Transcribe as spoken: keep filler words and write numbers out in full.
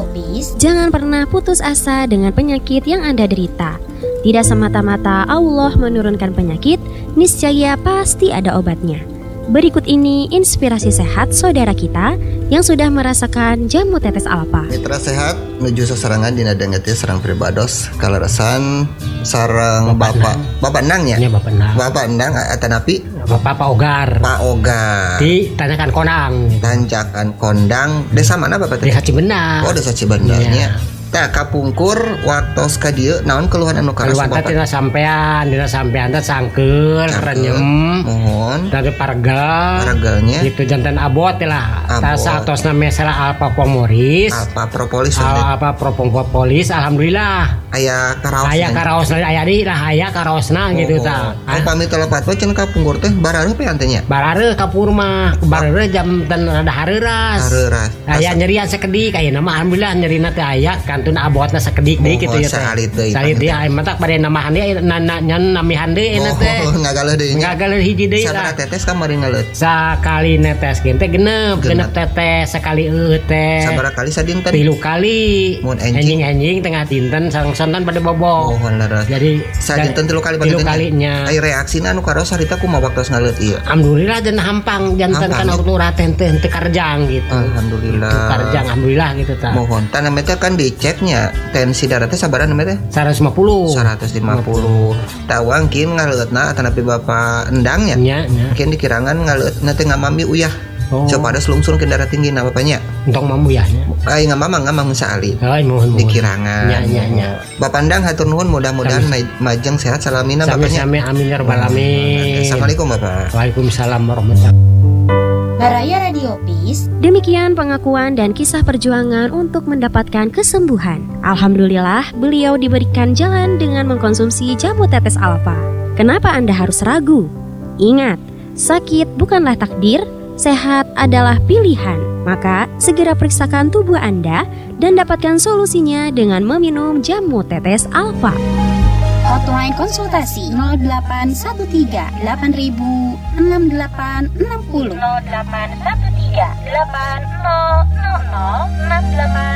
Radiopis, jangan pernah putus asa dengan penyakit yang Anda derita. Tidak semata-mata Allah menurunkan penyakit, niscaya pasti ada obatnya. Berikut ini inspirasi sehat saudara kita yang sudah merasakan jamu tetes alfa. Mitra sehat menuju seserangan dina dengeti serang pribados kalarasan sarang bapak bapak endangnya. Ya, bapak endang. Bapak endang atanapi Bapak Pak Ogar. Pak Ogar. Di tanjakan Konang. Tanjakan Kondang. Desa mana Bapak tadi? Desa Cibendak. Oh, Desa Cibendarnya. Tah kapungkur waktos ka dieu naon keluhan anu karasa Bapak? Bapak? Dina sampean, dina sampean teh sangkeul, renyem. Mohon. Dari pargal. Pargalnya. Gitu jantan abot lah. Abot. Tasa atosna mesela Alpha Pomoris. Alpha Propolis. Alpha Propolis, alhamdulillah. Aya karaos. Aya karaosna aya di lah aya karaosna gitu tah. Oh, pamit telepat we cenah kapungkur teh barareuh pe antenya. Barareuh ka purma, barareuh jam ten rada hareuras. Hareuras. Aya nyerian sakedik aya nama alhamdulillah nyerina teh aya kantun abotna sakedik deui kitu ya teh. Salit deui. Salit deui aya matak bade namahan deui nyan namihan deui eta teh. Oh, ngagaluh deui. Ngagaluh hiji deui lah. Sabaraha tetes kamari ngaleut? Sakali netes ge teh genep, genep tetes sekali eueuh teh. Sabaraha kali sadinten? Tilu kali. Mun enjing enjing tengah dinten sareng sontan pada bobo. Oh, bener. Jadi sadinten tilu kali tilu kalinya. Ai reaksina anu karos harita kumaha waktos ngaleut ieu? Alhamdulillah dan hampang janten kan waktu raten teh teu karjang gitu. Alhamdulillah. Teu karjang alhamdulillah gitu tah. Mohon tanah meter kan diceknya tensi darah teh sabaraha na teh? seratus lima puluh. seratus lima puluh. Tawang kin ngaleutna atanapi Bapak endangnya. Nya, nya. Kin dikirangan ngaleutna teh ngamami uyah. Oh. Coba ada selungsung ke darah tinggi na bapaknya. Untuk mamuyahnya. Ai ngamama ngamang saali. Ai mohon mohon. Dikirangan. Nya nya nya. Bapak endang hatur nuhun mudah-mudahan majeng sehat salamina bapaknya. Sami amin ya rabbal alamin. Assalamualaikum Bapak. Waalaikumsalam warahmatullahi wabarakatuh. Baraya Radiopis. Demikian pengakuan dan kisah perjuangan untuk mendapatkan kesembuhan. Alhamdulillah, beliau diberikan jalan dengan mengkonsumsi jamu tetes alfa. Kenapa Anda harus ragu? Ingat, sakit bukanlah takdir, sehat adalah pilihan. Maka segera periksakan tubuh Anda dan dapatkan solusinya dengan meminum jamu tetes alfa. Hotline konsultasi nol delapan satu tiga delapan ribu enam delapan enam nol. nol delapan satu tiga delapan nol nol nol enam delapan